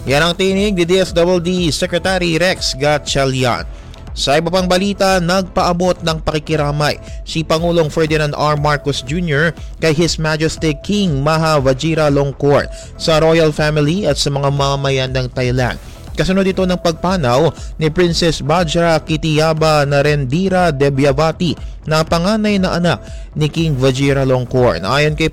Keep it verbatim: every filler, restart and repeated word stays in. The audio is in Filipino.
Yan ang tinig ni D S W D Secretary Rex Gatchalian. Sa iba pang balita, nagpaabot ng pakikiramay si Pangulong Ferdinand R. Marcos Junior kay His Majesty King Maha Vajiralongkorn sa royal family at sa mga mamamayan ng Thailand. Kasunod ito ng pagpanaw ni Princess Bajra Kitiyaba Narendra Debyavati na panganay na anak ni King Vajiralongkorn. Ayon kay